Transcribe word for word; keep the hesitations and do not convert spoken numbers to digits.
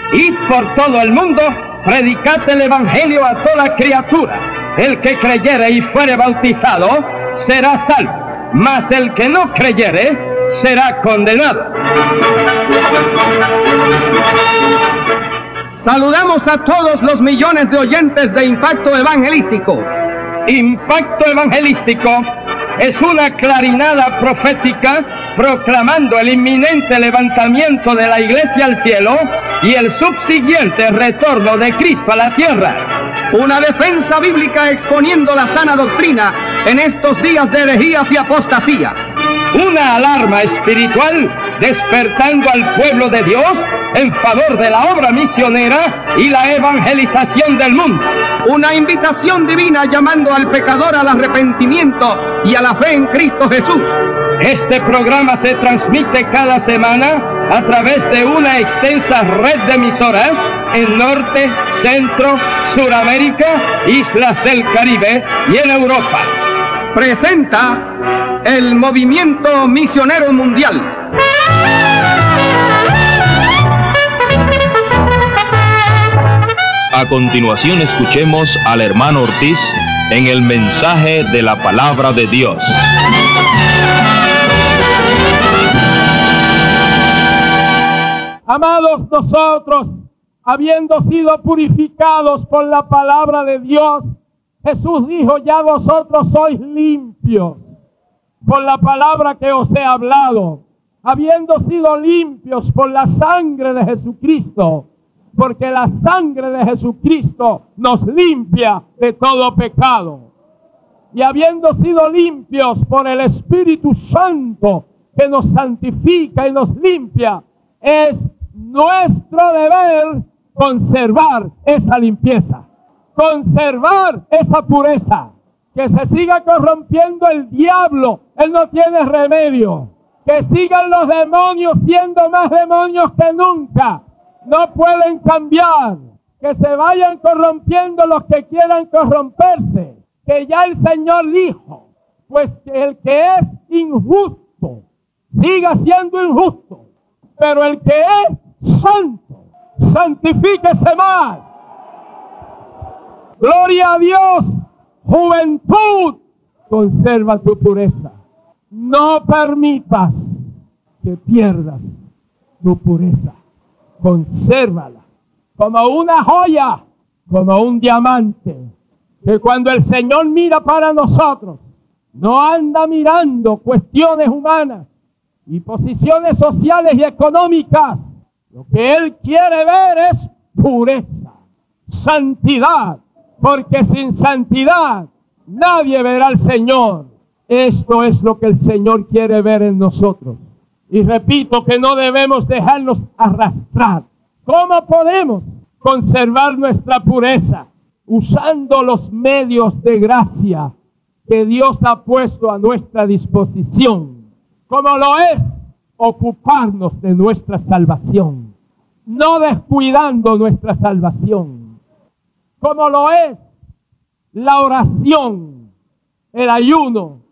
Id por todo el mundo, predicad el Evangelio a toda criatura. El que creyere y fuere bautizado será salvo, mas el que no creyere será condenado. Saludamos a todos los millones de oyentes de Impacto Evangelístico. Impacto Evangelístico es una clarinada profética proclamando el inminente levantamiento de la Iglesia al cielo y el subsiguiente retorno de Cristo a la tierra. Una defensa bíblica exponiendo la sana doctrina en estos días de herejías y apostasía. Una alarma espiritual despertando al pueblo de Dios en favor de la obra misionera y la evangelización del mundo. Una invitación divina llamando al pecador al arrepentimiento y a la fe en Cristo Jesús. Este programa se transmite cada semana a través de una extensa red de emisoras en Norte, Centro, Suramérica, Islas del Caribe y en Europa. Presenta el Movimiento Misionero Mundial. A continuación escuchemos al hermano Ortiz en el mensaje de la palabra de Dios. Amados, nosotros, habiendo sido purificados por la palabra de Dios, Jesús dijo, ya vosotros sois limpios por la palabra que os he hablado, habiendo sido limpios por la sangre de Jesucristo, porque la sangre de Jesucristo nos limpia de todo pecado. Y habiendo sido limpios por el Espíritu Santo que nos santifica y nos limpia, es nuestro deber conservar esa limpieza, conservar esa pureza. Que se siga corrompiendo el diablo, él no tiene remedio. Que sigan los demonios siendo más demonios que nunca, no pueden cambiar. Que se vayan corrompiendo los que quieran corromperse, que ya el Señor dijo, pues que el que es injusto siga siendo injusto, pero el que es santo, santifíquese más. Gloria a Dios. Juventud, conserva tu pureza. No permitas que pierdas tu pureza. Consérvala como una joya, como un diamante, que cuando el Señor mira para nosotros, no anda mirando cuestiones humanas y posiciones sociales y económicas. Lo que Él quiere ver es pureza, santidad, porque sin santidad nadie verá al Señor. Esto es lo que el Señor quiere ver en nosotros. Y repito que no debemos dejarnos arrastrar. ¿Cómo podemos conservar nuestra pureza? Usando los medios de gracia que Dios ha puesto a nuestra disposición, como lo es ocuparnos de nuestra salvación, no descuidando nuestra salvación, como lo es la oración, el ayuno